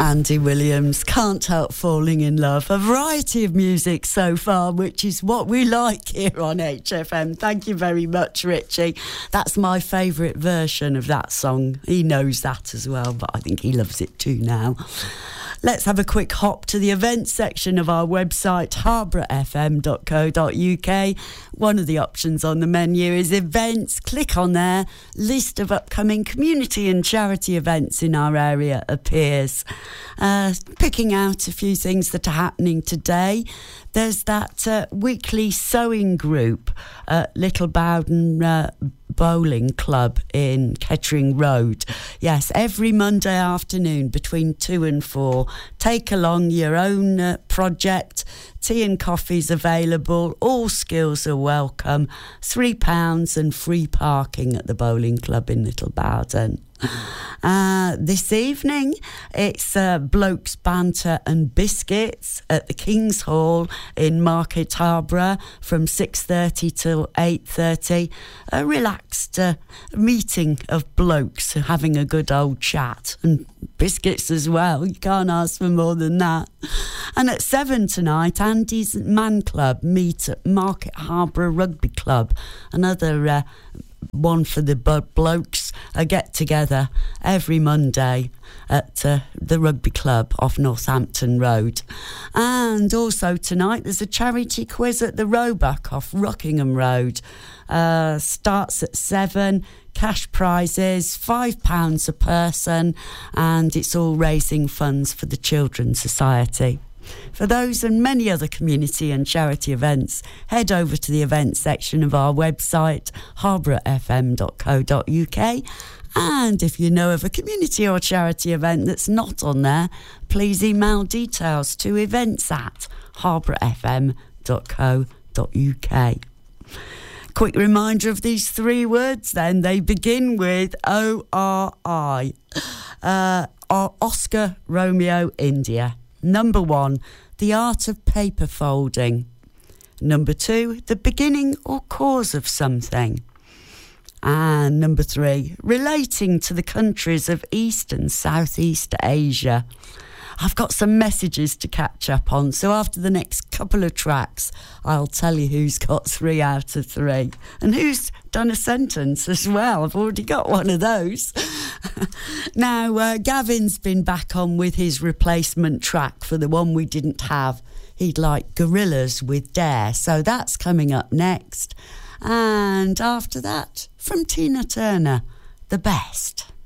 Andy Williams, Can't Help Falling in Love. A variety of music so far, which is what we like here on HFM. Thank you very much, Richie. That's my favourite version of that song. He knows that as well, but I think he loves it too now. Let's have a quick hop to the events section of our website, harbourfm.co.uk. One of the options on the menu is events. Click on there. List of upcoming community and charity events in our area appears. Picking out a few things that are happening today. There's that weekly sewing group at Little Bowden Bowling Club in Kettering Road. Yes, every Monday afternoon between 2 and 4. Take along your own project. Tea and coffee's available. All skills are welcome. £3 and free parking at the bowling club in Little Bowden. This evening it's Blokes Banter and Biscuits at the King's Hall in Market Harborough from 6:30 till 8:30. A relaxed meeting of blokes having a good old chat, and biscuits as well. You can't ask for more than that. And at 7 tonight, Andy's Man Club meet at Market Harborough Rugby Club. Another one for the blokes, a get-together every Monday at the Rugby Club off Northampton Road. And also tonight there's a charity quiz at the Roebuck off Rockingham Road. Starts at 7, cash prizes, £5 a person, and it's all raising funds for the Children's Society. For those and many other community and charity events, head over to the events section of our website, harbourfm.co.uk. And if you know of a community or charity event that's not on there, please email details to events@harbourfm.co.uk. Quick reminder of these three words then. They begin with ORI. Oscar Romeo India. Number 1, the art of paper folding. Number 2, the beginning or cause of something. And number 3, relating to the countries of East and Southeast Asia. I've got some messages to catch up on, so after the next couple of tracks, I'll tell you who's got 3 out of 3 and who's done a sentence as well. I've already got one of those. Now, Gavin's been back on with his replacement track for the one we didn't have. He'd like Gorillaz with Dare, so that's coming up next. And after that, from Tina Turner, The Best.